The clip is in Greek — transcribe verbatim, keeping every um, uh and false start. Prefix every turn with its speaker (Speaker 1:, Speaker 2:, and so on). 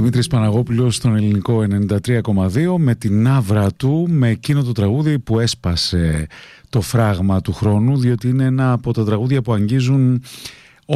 Speaker 1: Δημήτρης Παναγόπουλος στον Ελληνικό ενενήντα τρία κόμμα δύο με την άβρα του, με εκείνο το τραγούδι που έσπασε το φράγμα του χρόνου, διότι είναι ένα από τα τραγούδια που αγγίζουν